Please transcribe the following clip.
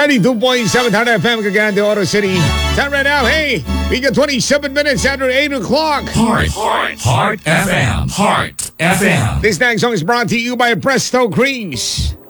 92.7 Heart FM, Cagayan de Oro City. Time right now, hey, we got 27 minutes after 8 o'clock. Heart FM. Heart FM. This next song is brought to you by Presto Creams.